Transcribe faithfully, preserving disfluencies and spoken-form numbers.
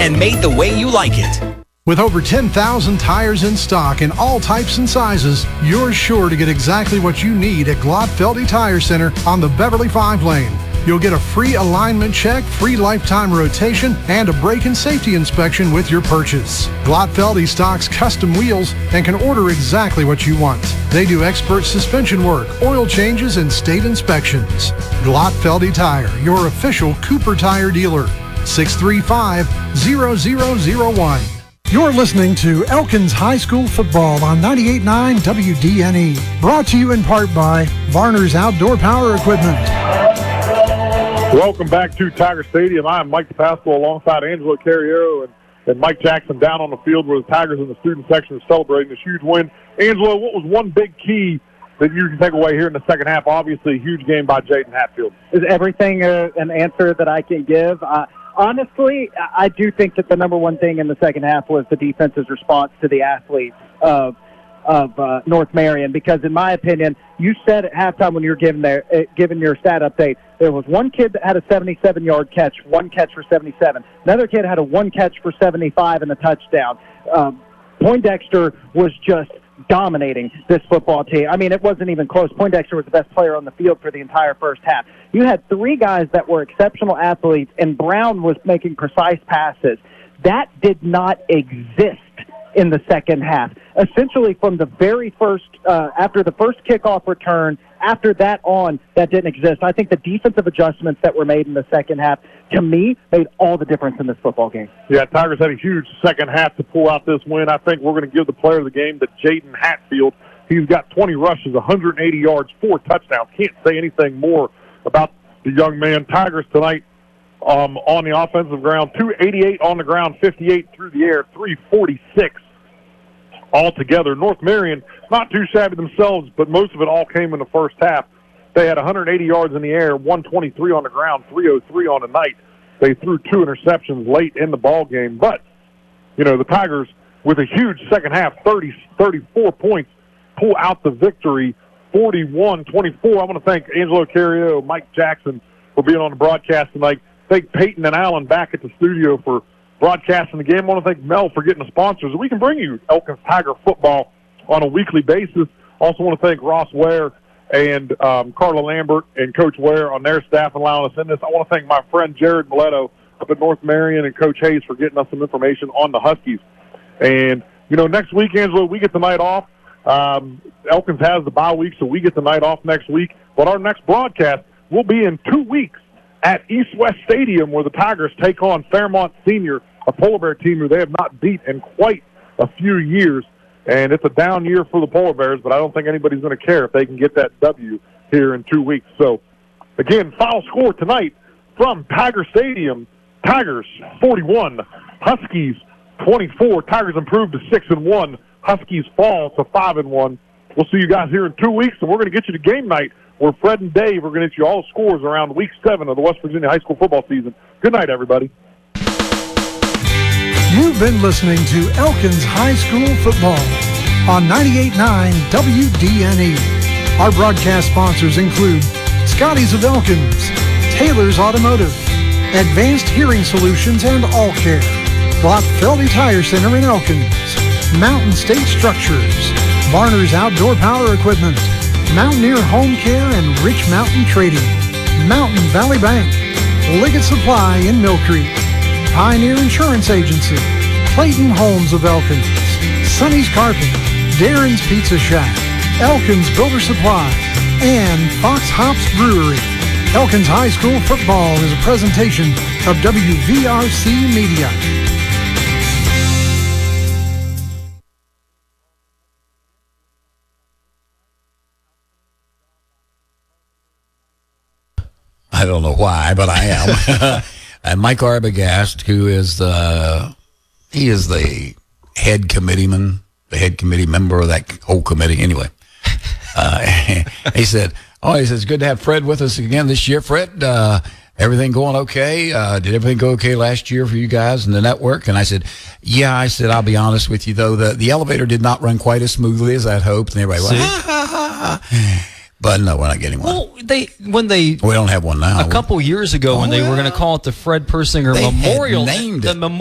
and made the way you like it. With over ten thousand tires in stock in all types and sizes, you're sure to get exactly what you need at Glotfeldy Tire Center on the Beverly five lane. You'll get a free alignment check, free lifetime rotation, and a brake and safety inspection with your purchase. Glotfeldy stocks custom wheels and can order exactly what you want. They do expert suspension work, oil changes, and state inspections. Glotfeldy Tire, your official Cooper Tire dealer. six three five, zero zero zero one. You're listening to Elkins High School Football on ninety-eight point nine W D N E. Brought to you in part by Varner's Outdoor Power Equipment. Welcome back to Tiger Stadium. I'm Mike Pascal alongside Angelo Carriero and, and Mike Jackson down on the field where the Tigers in the student section are celebrating this huge win. Angelo, what was one big key that you can take away here in the second half? Obviously, a huge game by Jaden Hatfield. Is everything uh, an answer that I can give? Uh, honestly, I do think that the number one thing in the second half was the defense's response to the athletes of of uh, North Marion, because in my opinion, you said at halftime when you were giving, their, uh, giving your stat update, there was one kid that had a seventy-seven-yard catch, one catch for seventy-seven. Another kid had a one catch for seventy-five and a touchdown. Um, Poindexter was just dominating this football team. I mean, it wasn't even close. Poindexter was the best player on the field for the entire first half. You had three guys that were exceptional athletes, and Brown was making precise passes. That did not exist in the second half. Essentially, from the very first, uh, after the first kickoff return, after that on, that didn't exist. I think the defensive adjustments that were made in the second half, to me, made all the difference in this football game. Yeah, Tigers had a huge second half to pull out this win. I think we're going to give the player of the game to Jaden Hatfield. He's got twenty rushes, one hundred eighty yards, four touchdowns. Can't say anything more about the young man. Tigers tonight um, on the offensive ground, two eighty-eight on the ground, fifty-eight through the air, three forty-six altogether. North Marion, not too shabby themselves, but most of it all came in the first half. They had one hundred eighty yards in the air, one twenty-three on the ground, three oh three on the night. They threw two interceptions late in the ball game. But, you know, the Tigers, with a huge second half, thirty, thirty-four points, pull out the victory, forty-one twenty-four. I want to thank Angelo Carriero, Mike Jackson for being on the broadcast tonight. Thank Peyton and Allen back at the studio for broadcasting the game. I want to thank Mel for getting the sponsors. We can bring you Elkins Tiger football on a weekly basis. Also want to thank Ross Ware and um, Carla Lambert and Coach Ware on their staff allowing us in this. I want to thank my friend Jared Mileto up at North Marion and Coach Hayes for getting us some information on the Huskies. And, you know, next week, Angelo, we get the night off. Um, Elkins has the bye week, so we get the night off next week. But our next broadcast will be in two weeks at East West Stadium, where the Tigers take on Fairmont Senior, a Polar Bear team who they have not beat in quite a few years. And it's a down year for the Polar Bears, but I don't think anybody's going to care if they can get that W here in two weeks. So, again, final score tonight from Tiger Stadium, Tigers forty-one, Huskies twenty-four. Tigers improved to six and one. Huskies fall to five and one. We'll see you guys here in two weeks, and we're going to get you to game night where Fred and Dave are going to get you all the scores around week seven of the West Virginia high school football season. Good night, everybody. You've been listening to Elkins High School Football on ninety-eight point nine W D N E. Our broadcast sponsors include Scotty's of Elkins, Taylor's Automotive, Advanced Hearing Solutions and All Care, Glotfeldy Tire Center in Elkins, Mountain State Structures, Varner's Outdoor Power Equipment, Mountaineer Home Care and Rich Mountain Trading, Mountain Valley Bank, Liggett Supply in Mill Creek, Pioneer Insurance Agency, Clayton Homes of Elkins, Sonny's Carpet, Darren's Pizza Shack, Elkins Builder Supply, and Fox Hops Brewery. Elkins High School Football is a presentation of W V R C Media. I don't know why, but I am. And Mike Arbogast, who is the, he is the head committeeman, the head committee member of that whole committee. Anyway, uh, he said, oh, he says, good to have Fred with us again this year. Fred, uh, everything going okay? Uh, did everything go okay last year for you guys in the network? And I said, yeah, I said, I'll be honest with you, though. The, the elevator did not run quite as smoothly as I'd hoped. And everybody went, ha, ha, ha, ha. But no, we're not getting one. Well, they when they we don't have one now. A couple years ago, oh, when they yeah. were going to call it the Fred Persinger they Memorial, had named the it.